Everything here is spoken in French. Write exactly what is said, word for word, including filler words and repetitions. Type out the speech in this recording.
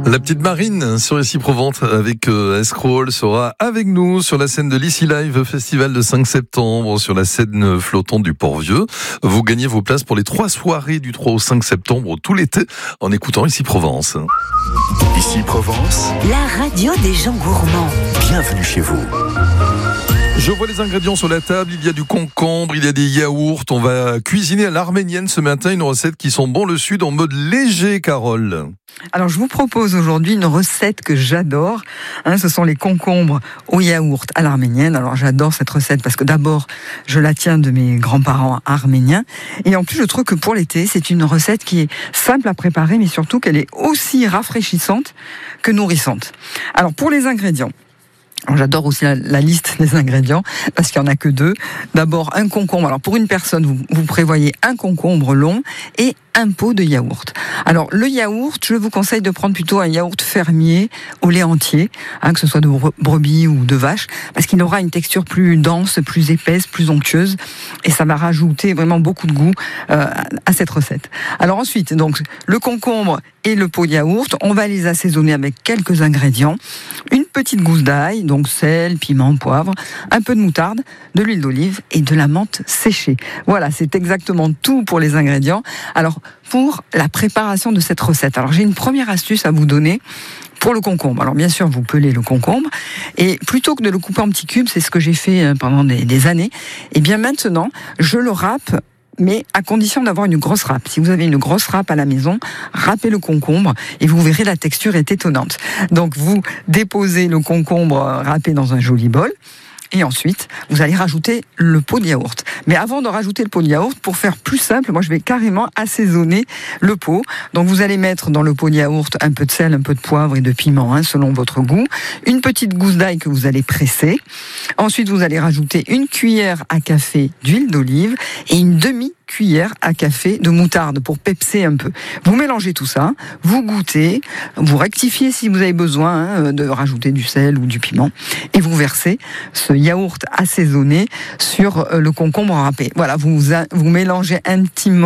La petite Marine sur Ici Provence avec euh, Escroll sera avec nous sur la scène de l'Ici Live Festival de cinq septembre sur la scène flottante du Port-Vieux. Vous gagnez vos places pour les trois soirées du trois au cinq septembre tout l'été en écoutant Ici Provence. Ici Provence, la radio des gens gourmands. Bienvenue chez vous. Je vois les ingrédients sur la table, il y a du concombre, il y a des yaourts, on va cuisiner à l'arménienne ce matin, une recette qui sent bon le sud en mode léger, Carole. Alors je vous propose aujourd'hui une recette que j'adore, hein, ce sont les concombres au yaourt à l'arménienne. Alors j'adore cette recette parce que d'abord je la tiens de mes grands-parents arméniens et en plus je trouve que pour l'été c'est une recette qui est simple à préparer mais surtout qu'elle est aussi rafraîchissante que nourrissante. Alors pour les ingrédients, alors, j'adore aussi la, la liste des ingrédients parce qu'il n'y en a que deux. D'abord un concombre. Alors pour une personne, vous, vous prévoyez un concombre long et un pot de yaourt. Alors le yaourt, je vous conseille de prendre plutôt un yaourt fermier au lait entier, hein, que ce soit de brebis ou de vache, parce qu'il aura une texture plus dense, plus épaisse, plus onctueuse, et ça va rajouter vraiment beaucoup de goût euh, à cette recette. Alors ensuite, donc le concombre et le pot de yaourt, on va les assaisonner avec quelques ingrédients, une petite gousse d'ail, donc sel, piment, poivre, un peu de moutarde, de l'huile d'olive et de la menthe séchée. Voilà, c'est exactement tout pour les ingrédients. Alors pour la préparation de cette recette, alors j'ai une première astuce à vous donner. Pour le concombre, alors bien sûr vous pelez le concombre et plutôt que de le couper en petits cubes, c'est ce que j'ai fait pendant des, des années, et bien maintenant je le râpe, mais à condition d'avoir une grosse râpe. Si vous avez une grosse râpe à la maison, râpez le concombre et vous verrez la texture est étonnante. Donc vous déposez le concombre râpé dans un joli bol. Et ensuite, vous allez rajouter le pot de yaourt. Mais avant de rajouter le pot de yaourt, pour faire plus simple, moi je vais carrément assaisonner le pot. Donc vous allez mettre dans le pot de yaourt un peu de sel, un peu de poivre et de piment, hein, selon votre goût. Une petite gousse d'ail que vous allez presser. Ensuite, vous allez rajouter une cuillère à café d'huile d'olive et une demi cuillère à café de moutarde pour pepser un peu. Vous mélangez tout ça, vous goûtez, vous rectifiez si vous avez besoin hein, de rajouter du sel ou du piment et vous versez ce yaourt assaisonné sur le concombre râpé. Voilà, vous, vous mélangez intimement